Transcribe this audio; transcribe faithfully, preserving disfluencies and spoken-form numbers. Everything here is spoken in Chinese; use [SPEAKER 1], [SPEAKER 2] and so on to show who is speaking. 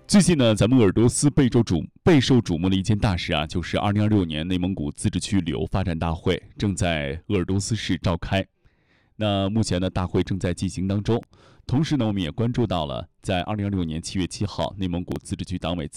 [SPEAKER 1] 最近呢，咱们鄂尔多斯备受瞩备受瞩目的一件大事啊，就是二零二六年内蒙古自治区旅游发展大会正在鄂尔多斯市召开。那目前呢，大会正在进行当中。同时呢，我们也关注到了，在二零二六年七月七号，内蒙古自治区党委